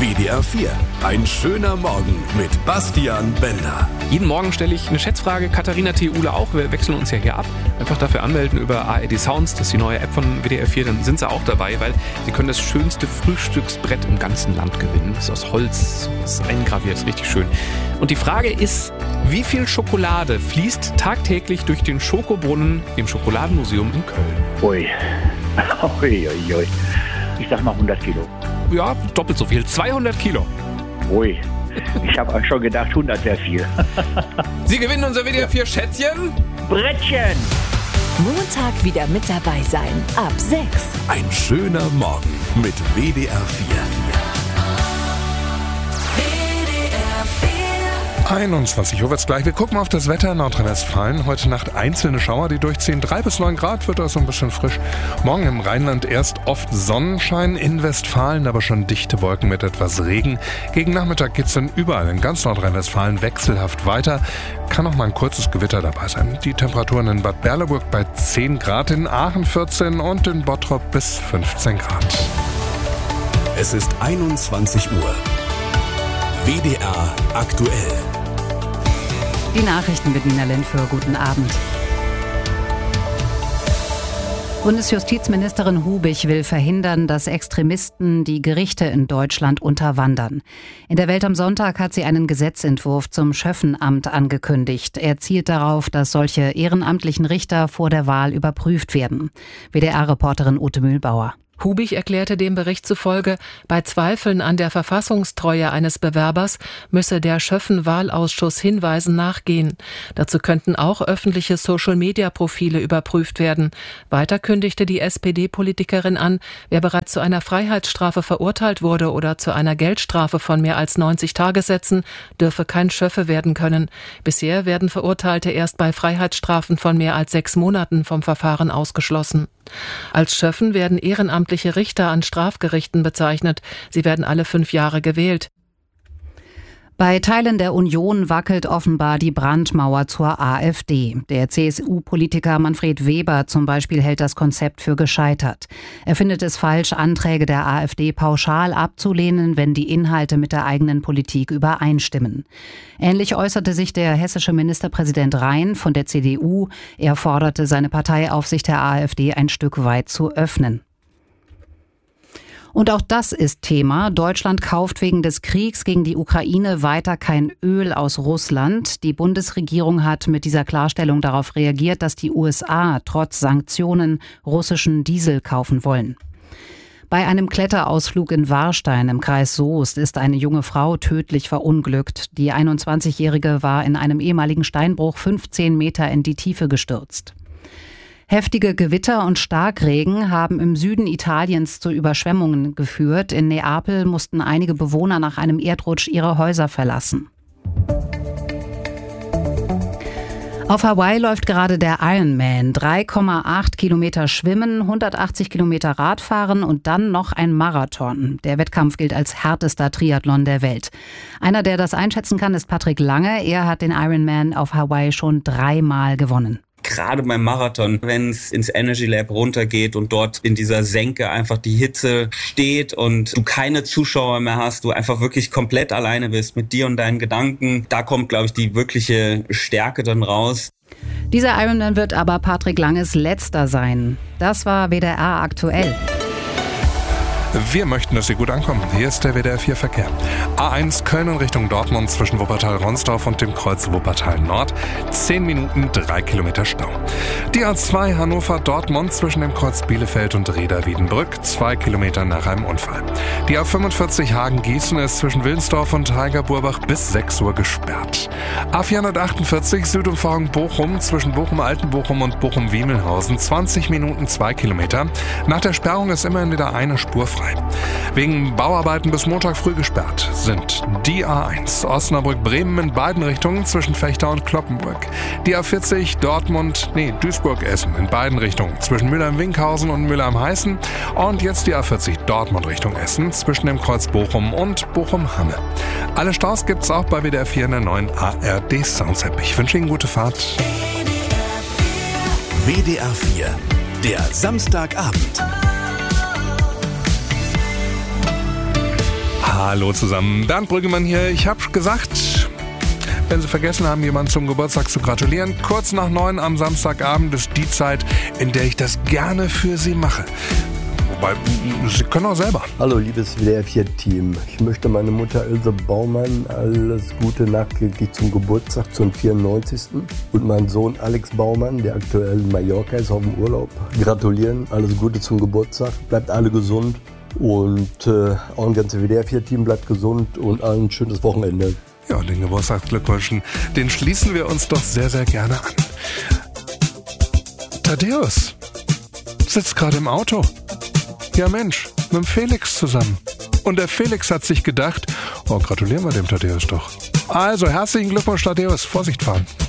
WDR 4. Ein schöner Morgen mit Bastian Bender. Jeden Morgen stelle ich eine Schätzfrage. Katharina T. Uhle auch. Wir wechseln uns ja hier ab. Einfach dafür anmelden über ARD Sounds. Das ist die neue App von WDR 4. Dann sind sie auch dabei, weil sie können das schönste Frühstücksbrett im ganzen Land gewinnen. Das ist aus Holz, das ist eingraviert, ist richtig schön. Und die Frage ist, wie viel Schokolade fließt tagtäglich durch den Schokobrunnen im Schokoladenmuseum in Köln? Ui. Ich sag mal 100 Kilo. Ja, doppelt so viel. 200 Kilo. Ui. Ich habe schon gedacht, 100 wäre viel. Sie gewinnen unser WDR 4 Schätzchen. Brettchen. Montag wieder mit dabei sein. Ab 6. Ein schöner Morgen mit WDR 4. 21 Uhr wird's gleich. Wir gucken mal auf das Wetter in Nordrhein-Westfalen. Heute Nacht einzelne Schauer, die durchziehen. 3 bis 9 Grad wird das ein bisschen frisch. Morgen im Rheinland erst oft Sonnenschein. In Westfalen aber schon dichte Wolken mit etwas Regen. Gegen Nachmittag geht's dann überall in ganz Nordrhein-Westfalen wechselhaft weiter. Kann auch mal ein kurzes Gewitter dabei sein. Die Temperaturen in Bad Berleburg bei 10 Grad, in Aachen 14 und in Bottrop bis 15 Grad. Es ist 21 Uhr. WDR aktuell. Die Nachrichten mit Nina Lindführ. Guten Abend. Bundesjustizministerin Hubich will verhindern, dass Extremisten die Gerichte in Deutschland unterwandern. In der Welt am Sonntag hat sie einen Gesetzentwurf zum Schöffenamt angekündigt. Er zielt darauf, dass solche ehrenamtlichen Richter vor der Wahl überprüft werden. WDR-Reporterin Ute Mühlbauer. Hubich erklärte dem Bericht zufolge, bei Zweifeln an der Verfassungstreue eines Bewerbers müsse der Schöffen-Wahlausschuss Hinweisen nachgehen. Dazu könnten auch öffentliche Social-Media-Profile überprüft werden. Weiter kündigte die SPD-Politikerin an, wer bereits zu einer Freiheitsstrafe verurteilt wurde oder zu einer Geldstrafe von mehr als 90 Tagessätzen, dürfe kein Schöffe werden können. Bisher werden Verurteilte erst bei Freiheitsstrafen von mehr als 6 Monaten vom Verfahren ausgeschlossen. Als Schöffen werden ehrenamtliche Richter an Strafgerichten bezeichnet. Sie werden alle 5 Jahre gewählt. Bei Teilen der Union wackelt offenbar die Brandmauer zur AfD. Der CSU-Politiker Manfred Weber zum Beispiel hält das Konzept für gescheitert. Er findet es falsch, Anträge der AfD pauschal abzulehnen, wenn die Inhalte mit der eigenen Politik übereinstimmen. Ähnlich äußerte sich der hessische Ministerpräsident Rhein von der CDU. Er forderte seine Partei auf, sich der AfD ein Stück weit zu öffnen. Und auch das ist Thema. Deutschland kauft wegen des Kriegs gegen die Ukraine weiter kein Öl aus Russland. Die Bundesregierung hat mit dieser Klarstellung darauf reagiert, dass die USA trotz Sanktionen russischen Diesel kaufen wollen. Bei einem Kletterausflug in Warstein im Kreis Soest ist eine junge Frau tödlich verunglückt. Die 21-Jährige war in einem ehemaligen Steinbruch 15 Meter in die Tiefe gestürzt. Heftige Gewitter und Starkregen haben im Süden Italiens zu Überschwemmungen geführt. In Neapel mussten einige Bewohner nach einem Erdrutsch ihre Häuser verlassen. Auf Hawaii läuft gerade der Ironman. 3,8 Kilometer Schwimmen, 180 Kilometer Radfahren und dann noch ein Marathon. Der Wettkampf gilt als härtester Triathlon der Welt. Einer, der das einschätzen kann, ist Patrick Lange. Er hat den Ironman auf Hawaii schon 3-mal gewonnen. Gerade beim Marathon, wenn es ins Energy Lab runtergeht und dort in dieser Senke einfach die Hitze steht und du keine Zuschauer mehr hast, du einfach wirklich komplett alleine bist mit dir und deinen Gedanken, da kommt, glaube ich, die wirkliche Stärke dann raus. Dieser Ironman wird aber Patrick Langes letzter sein. Das war WDR aktuell. Wir möchten, dass Sie gut ankommen. Hier ist der WDR 4 Verkehr. A1 Köln in Richtung Dortmund zwischen Wuppertal-Ronsdorf und dem Kreuz Wuppertal Nord. 10 Minuten, 3 Kilometer Stau. Die A2 Hannover-Dortmund zwischen dem Kreuz Bielefeld und Reda-Wiedenbrück. 2 Kilometer nach einem Unfall. Die A45 Hagen-Gießen ist zwischen Wilnsdorf und Heigerburbach bis 6 Uhr gesperrt. A448 Südumfahrung-Bochum zwischen Bochum-Altenbochum und Bochum-Wiemelhausen. 20 Minuten, 2 Kilometer. Nach der Sperrung ist immerhin wieder eine Spur frei. Wegen Bauarbeiten bis Montag früh gesperrt sind die A1 Osnabrück-Bremen in beiden Richtungen zwischen Fechter und Cloppenburg. Die A40 Duisburg-Essen in beiden Richtungen zwischen Mülheim-Winkhausen und Mülheim-Heißen. Und jetzt die A40 Dortmund Richtung Essen zwischen dem Kreuz Bochum und Bochum-Hamme. Alle Staus gibt's auch bei WDR 4 in der neuen ARD Sounds App. Ich wünsche Ihnen gute Fahrt. WDR 4, der Samstagabend. Hallo zusammen, Bernd Brüggemann hier. Ich habe gesagt, wenn Sie vergessen haben, jemanden zum Geburtstag zu gratulieren, kurz nach 9 am Samstagabend ist die Zeit, in der ich das gerne für Sie mache. Wobei, Sie können auch selber. Hallo liebes WDR4-Team. Ich möchte meine Mutter Ilse Baumann alles Gute nachträglich zum Geburtstag, zum 94. Und meinen Sohn Alex Baumann, der aktuell in Mallorca ist, auf dem Urlaub, gratulieren. Alles Gute zum Geburtstag. Bleibt alle gesund. Und auch ein ganzes WDR4-Team bleibt gesund und allen ein schönes Wochenende. Ja, den Geburtstagsglückwünschen, den schließen wir uns doch sehr, sehr gerne an. Thaddäus sitzt gerade im Auto. Ja Mensch, mit dem Felix zusammen. Und der Felix hat sich gedacht, gratulieren wir dem Thaddäus doch. Also, herzlichen Glückwunsch Thaddäus, Vorsicht fahren.